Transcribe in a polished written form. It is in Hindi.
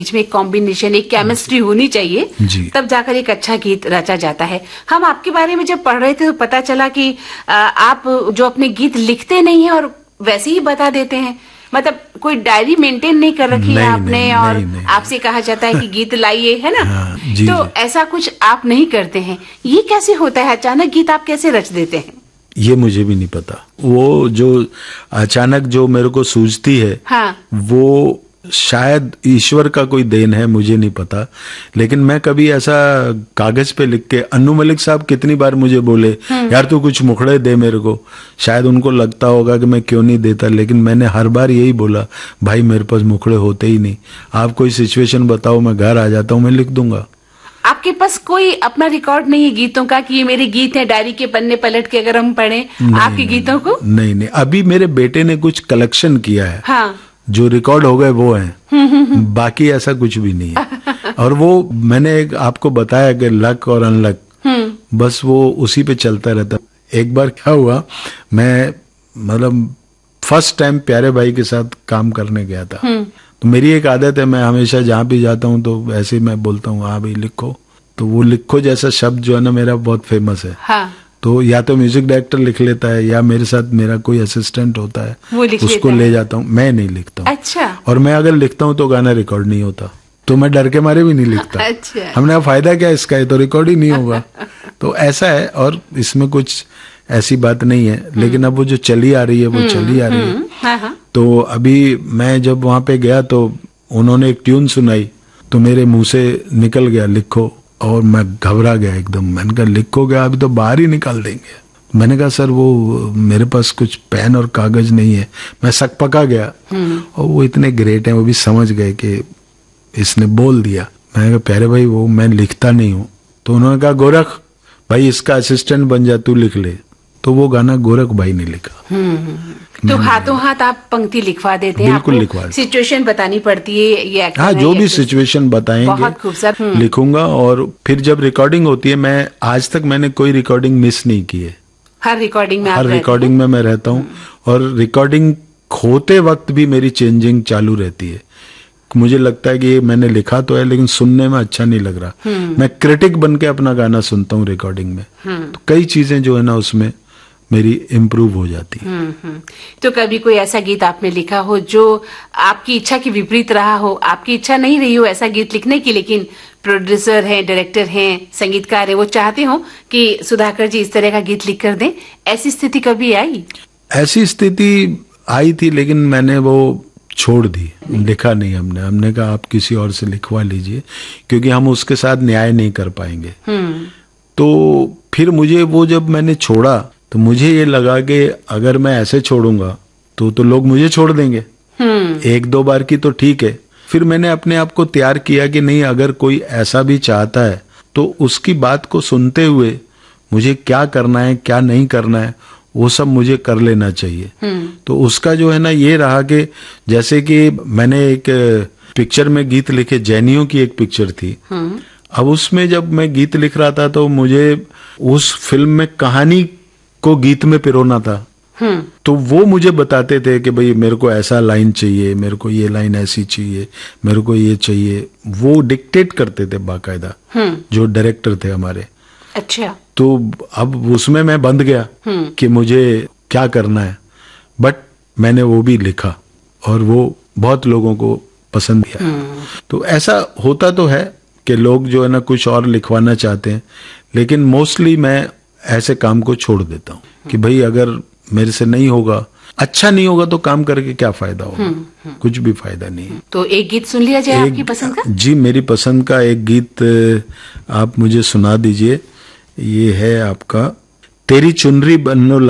बीच में एक कॉम्बिनेशन, एक केमिस्ट्री होनी चाहिए, तब जाकर एक अच्छा गीत रचा जाता है। हम आपके बारे में जब पढ़ रहे थे तो पता चला कि आप जो अपने गीत लिखते नहीं है और वैसे ही बता देते हैं, मतलब कोई डायरी मेंटेन नहीं कर रखी है आपने, और आपसे कहा जाता है कि गीत लाइए, है ना? तो ऐसा कुछ आप नहीं करते हैं। ये कैसे होता है, अचानक गीत आप कैसे रच देते हैं? ये मुझे भी नहीं पता। वो जो अचानक जो मेरे को सूझती है, वो शायद ईश्वर का कोई देन है, मुझे नहीं पता। लेकिन मैं कभी ऐसा कागज पे लिख के, अन्नू मलिक साहब कितनी बार मुझे बोले यार तू कुछ मुखड़े दे मेरे को, शायद उनको लगता होगा कि मैं क्यों नहीं देता, लेकिन मैंने हर बार यही बोला भाई मेरे पास मुखड़े होते ही नहीं, आप कोई सिचुएशन बताओ, मैं घर आ जाता हूँ, मैं लिख दूंगा। आपके पास कोई अपना रिकॉर्ड नहीं है गीतों का कि ये मेरे गीत हैं, डायरी के पन्ने पलट के अगर हम पढ़ें आपके गीतों को? नहीं, अभी मेरे बेटे ने कुछ कलेक्शन किया है, जो रिकॉर्ड हो गए वो हैं, बाकी ऐसा कुछ भी नहीं है। और वो मैंने आपको बताया कि लक और अनलक, बस वो उसी पे चलता रहता। एक बार क्या हुआ, मैं मतलब फर्स्ट टाइम प्यारे भाई के साथ काम करने गया था। तो मेरी एक आदत है, मैं हमेशा जहाँ भी जाता हूँ तो ऐसे ही मैं बोलता हूँ हाँ भाई लिखो। तो वो लिखो जैसा शब्द जो है ना मेरा बहुत फेमस है। तो या तो म्यूजिक डायरेक्टर लिख लेता है या मेरे साथ मेरा कोई असिस्टेंट होता है, उसको ले जाता हूँ, मैं नहीं लिखता हूँ। अच्छा। और मैं अगर लिखता हूँ तो गाना रिकॉर्ड नहीं होता, तो मैं डर के मारे भी नहीं लिखता। अच्छा। हमने फायदा क्या इसका, है तो रिकॉर्ड ही नहीं होगा। तो ऐसा है, और इसमें कुछ ऐसी बात नहीं है। लेकिन अब वो जो चली आ रही है वो चली आ रही है। तो अभी मैं जब वहां पे गया तो उन्होंने एक ट्यून सुनाई, तो मेरे मुंह से निकल गया लिखो, और मैं घबरा गया एकदम। मैंने कहा लिखो गया, अभी तो बाहर ही निकाल देंगे। मैंने कहा सर वो मेरे पास कुछ पेन और कागज नहीं है। मैं सकपका गया, और वो इतने ग्रेट हैं, वो भी समझ गए कि इसने बोल दिया। मैंने कहा प्यारे भाई वो मैं लिखता नहीं हूँ। तो उन्होंने कहा गोरख भाई इसका असिस्टेंट बन जा, तू लिख ले। तो वो गाना गोरख भाई ने लिखा। तो हाथों हाथ आप पंक्ति लिखवा देते हैं? बिल्कुल लिखवा। सिचुएशन बतानी पड़ती है, ये हाँ जो भी सिचुएशन बताएंगे लिखूंगा। और फिर जब रिकॉर्डिंग होती है, मैं आज तक मैंने कोई रिकॉर्डिंग मिस नहीं की है। हर रिकॉर्डिंग में मैं रहता हूँ, और रिकॉर्डिंग होते वक्त भी मेरी चेंजिंग चालू रहती है। मुझे लगता है कि ये मैंने लिखा तो है लेकिन सुनने में अच्छा नहीं लग रहा। मैं क्रिटिक बन के अपना गाना सुनता हूँ रिकॉर्डिंग में। तो कई चीजें जो है ना उसमें मेरी इम्प्रूव हो जाती है। तो कभी कोई ऐसा गीत आपने लिखा हो जो आपकी इच्छा के विपरीत रहा हो, आपकी इच्छा नहीं रही हो ऐसा गीत लिखने की, लेकिन प्रोड्यूसर हैं, डायरेक्टर हैं, संगीतकार हैं, वो चाहते हो कि सुधाकर जी इस तरह का गीत लिख कर दें, ऐसी स्थिति कभी आई? ऐसी स्थिति आई थी, लेकिन मैंने वो छोड़ दी, लिखा नहीं। हमने कहा आप किसी और से लिखवा लीजिए, क्योंकि हम उसके साथ न्याय नहीं कर पाएंगे। तो फिर मुझे वो जब मैंने छोड़ा तो मुझे ये लगा कि अगर मैं ऐसे छोड़ूंगा तो लोग मुझे छोड़ देंगे। एक दो बार की तो ठीक है। फिर मैंने अपने आप को तैयार किया कि नहीं, अगर कोई ऐसा भी चाहता है तो उसकी बात को सुनते हुए मुझे क्या करना है क्या नहीं करना है वो सब मुझे कर लेना चाहिए। तो उसका जो है ना ये रहा कि जैसे कि मैंने एक पिक्चर में गीत लिखे, जैनियों की एक पिक्चर थी। अब उसमें जब मैं गीत लिख रहा था तो मुझे उस फिल्म में कहानी को गीत में पिरोना था। तो वो मुझे बताते थे कि भाई मेरे को ऐसा लाइन चाहिए, मेरे को ये लाइन ऐसी चाहिए, मेरे को ये चाहिए। वो डिक्टेट करते थे बाकायदा, जो डायरेक्टर थे हमारे। अच्छा। तो अब उसमें मैं बंध गया कि मुझे क्या करना है, बट मैंने वो भी लिखा और वो बहुत लोगों को पसंद किया। तो ऐसा होता तो है कि लोग जो है ना कुछ और लिखवाना चाहते हैं, लेकिन मोस्टली मैं ऐसे काम को छोड़ देता हूँ कि भाई अगर मेरे से नहीं होगा, अच्छा नहीं होगा तो काम करके क्या फायदा होगा। कुछ भी फायदा नहीं है। तो एक गीत सुन लिया जाए आपकी पसंद का? जी मेरी पसंद का एक गीत आप मुझे सुना दीजिए। ये है आपका तेरी चुनरी बनो